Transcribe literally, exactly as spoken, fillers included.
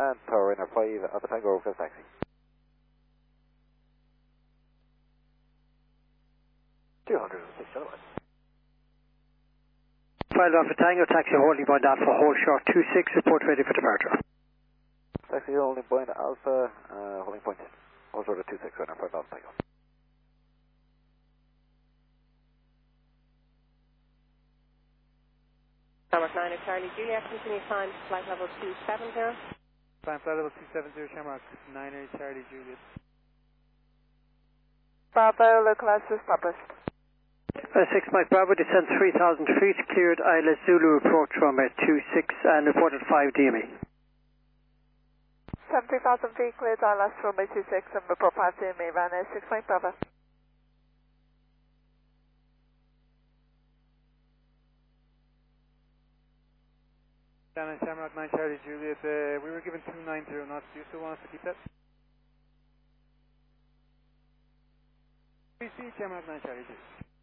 And Tower Runner five, Alpha Tango, first taxi. two hundred six kilometers. five Alpha Tango, taxi holding point Alpha, hold short two six, report ready for departure. Taxi holding point Alpha, uh, holding point, hold short of two six, runner five Alpha Tango. Shamrock nine, Charlie Juliet, continue climb to flight level two seven zero. Climb flight level two seven zero, Shamrock nine, Charlie Juliet. Bravo, localized as published. Uh, six Mike Bravo, descend three thousand feet, cleared Isla Zulu approach from uh, two six and reported five D M E. seventy thousand feet, cleared I L S from two six and report five D M E, ran six Mike Bravo. Down Shamrock nine, Charlie Juliet, uh, we were given two nine zero knots, do you still want us to keep that? P C, Shamrock nine, Charlie Juliet.